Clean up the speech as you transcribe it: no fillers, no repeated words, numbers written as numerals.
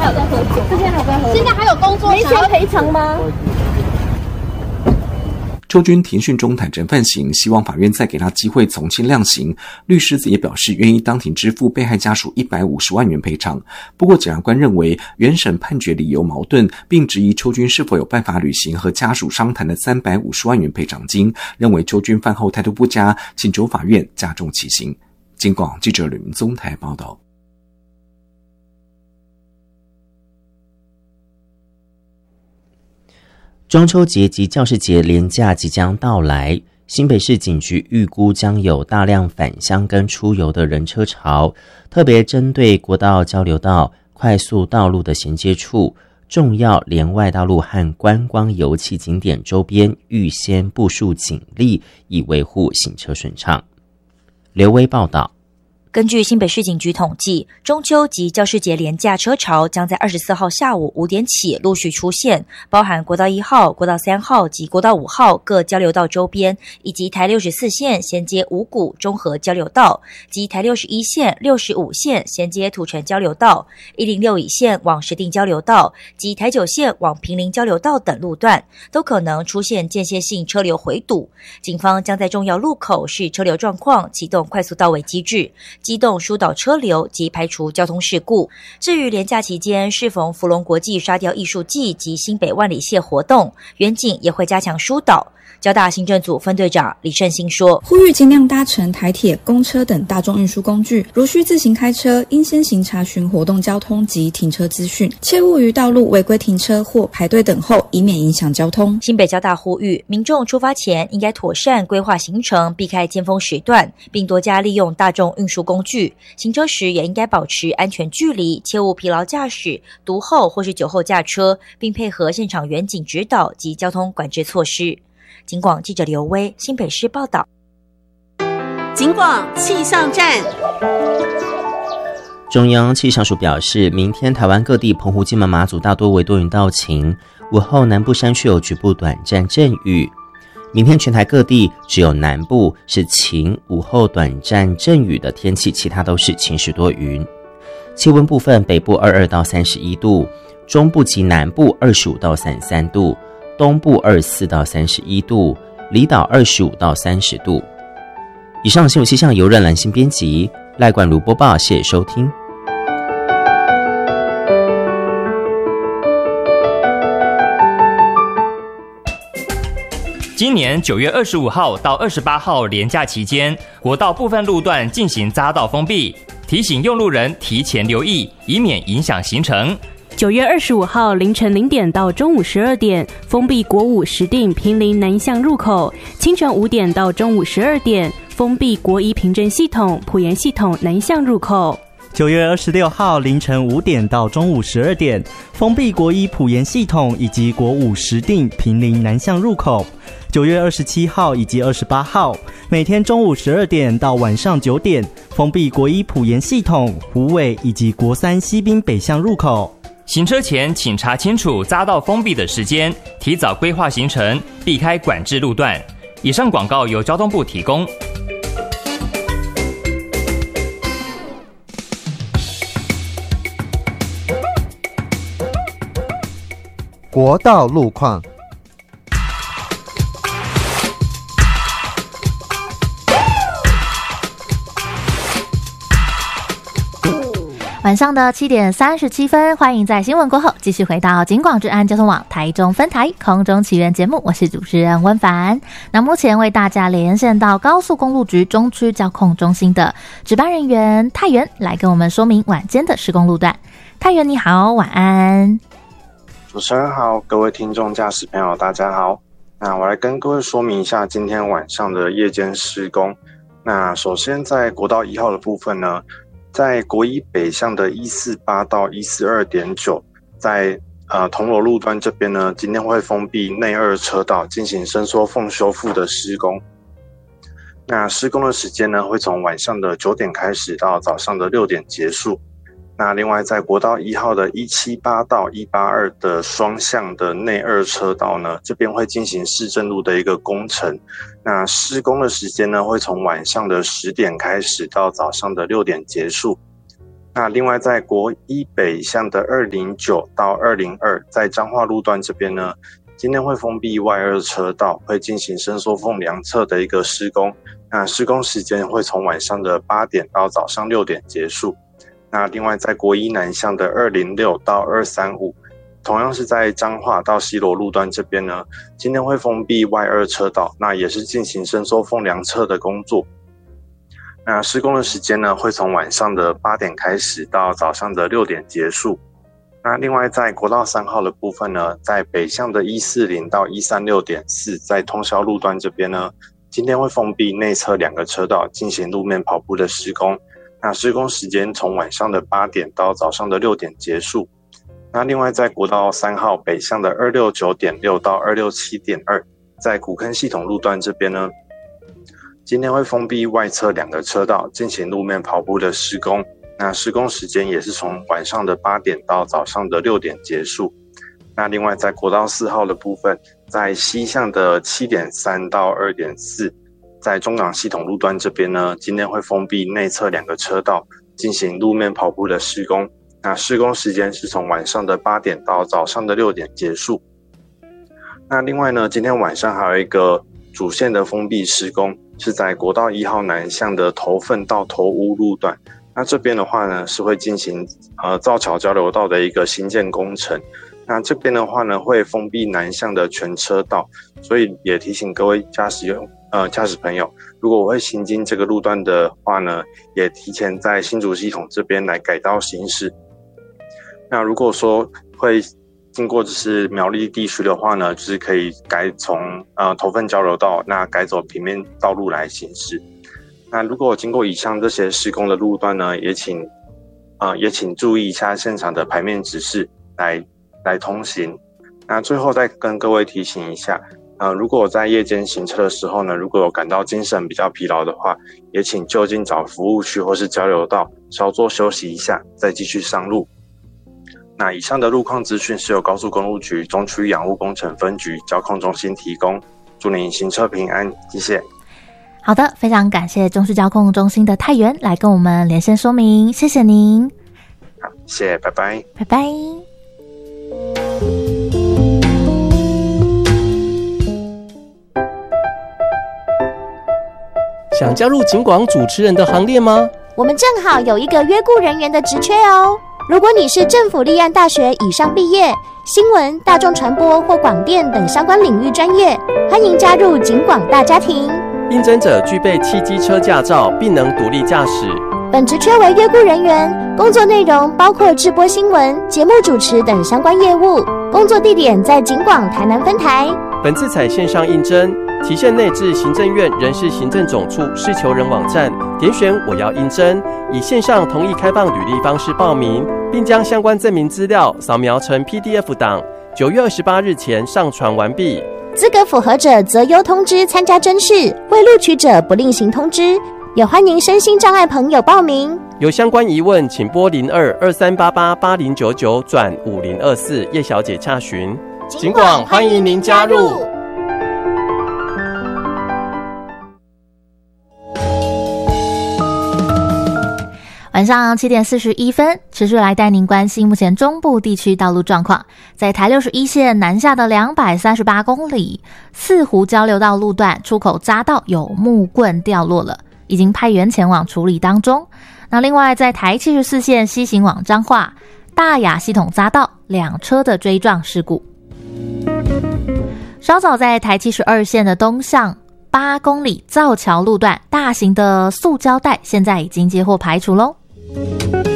还有在喝酒， 这些还有在喝酒， 现在还有工作， 没钱赔偿吗？ 邱军庭讯中坦诚犯行，希望法院再给他机会从轻量刑。律师也表示愿意当庭支付被害家属150万元赔偿。不过检察官认为原审判决理由矛盾，并质疑邱军是否有办法履行和家属商谈的350万元赔偿金，认为邱军犯后态度不佳，请求法院加重其刑。警广记者吕明宗台报道。 中秋节及教师节连假即将到来，新北市警局预估将有大量返乡跟出游的人车潮，特别针对国道、交流道、快速道路的衔接处、重要连外道路和观光游憩景点周边预先部署警力，以维护行车顺畅。刘威报道。 根据新北市警局统计，中秋及教师节连假车潮将在24号下午5点起陆续出现，包含国道1号、国道3号及国道5号各交流道周边，以及台64线衔接五股中和交流道及台61线、65线衔接土城交流道、106线往石碇交流道及台9线往坪林交流道等路段，都可能出现间歇性车流回堵。警方将在重要路口视车流状况启动快速到位机制，机动疏导车流及排除交通事故。至于连假期间适逢福隆国际沙雕艺术季及新北万里蟹活动，远警也会加强疏导。交大行政组分队长李胜兴说， 呼吁尽量搭乘台铁、公车等大众运输工具，如需自行开车，应先行查询活动交通及停车资讯，切勿于道路违规停车或排队等候，以免影响交通。 新北交大呼吁民众出发前应该妥善规划行程，避开尖峰时段，并多加利用大众运输工具。行车时也应该保持安全距离，切勿疲劳驾驶、读后或是酒后驾车，并配合现场远警指导及交通管制措施。警广记者刘威新北市报道。 警广气象站。 中央气象署表示，明天台湾各地澎湖、金门、马祖大多为多云到晴，午后南部山区有局部短暂阵雨。明天全台各地只有南部是晴，午后短暂阵雨的天气，其他都是晴时多云。气温部分，北部22到31度，中部及南部25到33度，东部24到31度，离岛25到30度。以上新闻气象由任兰心编辑，赖冠如播报，谢谢收听。 今年9月25号到28号连假期间，国道部分路段进行匝道封闭，提醒用路人提前留意，以免影响行程。 9月25号凌晨0点到中午12点，封闭国五石碇坪林南向入口；清晨5点到中午12点，封闭国一平镇系统埔盐系统南向入口。 9月26号凌晨5点到中午12点，封闭国一埔盐系统以及国五石碇坪林南向入口。9月27号以及28号，每天中午12点到晚上9点，封闭国一埔盐系统、虎尾以及国三西滨北向入口。 行车前请查清楚匝道封闭的时间，提早规划行程，避开管制路段。以上广告由交通部提供。 国道路况。 晚上的7点37分，欢迎在新闻过后继续回到警广治安交通网台中分台空中奇缘节目，我是主持人温凡。那目前为大家连线到高速公路局中区交控中心的值班人员泰元来跟我们说明晚间的施工路段。泰元你好，晚安。 主持人好，各位听众驾驶朋友大家好。那我来跟各位说明一下今天晚上的夜间施工。那首先在国道1号的部分呢，在国一北向的148到142.9，在铜锣路段这边呢，今天会封闭内二车道进行伸缩缝修复的施工。那施工的时间呢，会从晚上的9点开始到早上的6点结束。那另外在国道1号的178到182的双向的内二车道呢，这边会进行市政路的一个工程。那施工的时间呢，会从晚上的10点开始到早上的6点结束。 那另外在国一北向的209到202，在彰化路段这边呢，今天会封闭外2车道，会进行伸缩缝两侧的一个施工。那施工时间会从晚上的8点到早上6点结束。那另外在国一南向的206到235，同样是在彰化到西螺路段这边呢，今天会封闭外2车道，那也是进行伸缩缝两侧的工作。那施工的时间呢，会从晚上的8点开始到早上的6点结束。那另外在国道3号的部分呢，在北向的140到136.4，在通霄路段这边呢，今天会封闭内侧2个车道，进行路面跑步的施工。那施工时间从晚上的8点到早上的6点结束。那另外在国道3号北向的269.6到267.2，在古坑系统路段这边呢，今天会封闭外侧2个车道，进行路面跑步的施工。那施工时间也是从晚上的8点到早上的6点结束。那另外在国道4号的部分，在西向的7.3到2.4，在中港系统路段这边呢，今天会封闭内侧2个车道，进行路面跑步的施工。那施工时间是从晚上的8点到早上的6点结束。那另外呢，今天晚上还有一个主线的封闭施工，是在国道1号南向的头份到头屋路段。那这边的话呢，是会进行造桥交流道的一个新建工程。那这边的话呢，会封闭南向的全车道，所以也提醒各位驾驶朋友，如果我会行经这个路段的话呢，也提前在新竹系统这边来改道行驶。那如果说会经过就是苗栗地区的话呢，就是可以改从头份交流道，那改走平面道路来行驶。那如果经过以上这些施工的路段呢，也请注意一下现场的牌面指示来通行。那最后再跟各位提醒一下，如果在夜间行车的时候呢，如果有感到精神比较疲劳的话，也请就近找服务区或是交流道稍作休息一下，再继续上路。那以上的路况资讯是由高速公路局中区养护工程分局交控中心提供，祝您行车平安，谢谢。 好的，非常感谢中市交控中心的泰元来跟我们连线说明，谢谢您。 好，谢谢，拜拜， 拜拜。 想加入警广主持人的行列吗？ 我们正好有一个约雇人员的职缺哦。如果你是政府立案大学以上毕业，新闻、大众传播或广电等相关领域专业，欢迎加入警广大家庭。 应征者具备汽机车驾照，并能独立驾驶。 本职缺为约雇人员，工作内容包括制播新闻、节目主持等相关业务。工作地点在警广台南分台。 本次采线上应征，期限内至行政院人事行政总处事求人网站点选我要应征，以线上同意开放履历方式报名，并将相关证明资料扫描成 PDF 档，9月28日前上传完毕。 资格符合者择优通知参加甄试，未录取者不另行通知。也欢迎身心障碍朋友报名。 有相关疑问，请拨0223888099转5024叶小姐洽询。 警广欢迎您加入。 晚上7点41分，持续来带您关心目前中部地区道路状况。在台61线南下的238公里，四湖交流道路段出口匝道有木棍掉落了，已经派员前往处理当中。那另外在台74线西行往彰化大雅系统匝道2车的追撞事故。稍早在台72线的东向8公里造桥路段，大型的塑胶袋现在已经接获排除咯。